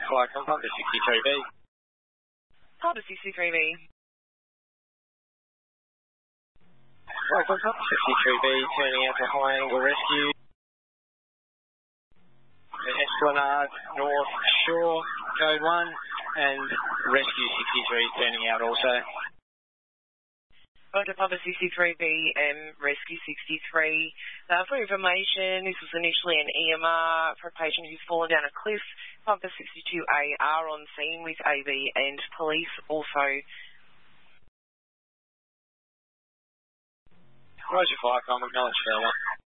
Flight Papa 63B. Papa 63B. Flight Papa 63B, turning out to high angle rescue. The Esplanade North Shore, code 1, and rescue 63 turning out also. Roger, Papa 63B and Rescue 63. For information, this was initially an EMR for a patient who's fallen down a cliff. Papa 62A are on scene with AV and police also. Roger, Flight Com, acknowledge failure.